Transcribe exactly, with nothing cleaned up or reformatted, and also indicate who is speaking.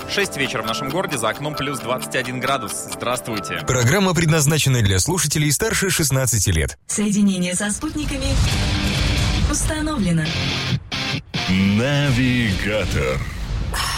Speaker 1: шесть вечера в нашем городе, за окном плюс двадцать один градус. Здравствуйте.
Speaker 2: Программа предназначена для слушателей старше шестнадцати лет.
Speaker 3: Соединение со спутниками установлено.
Speaker 4: Навигатор.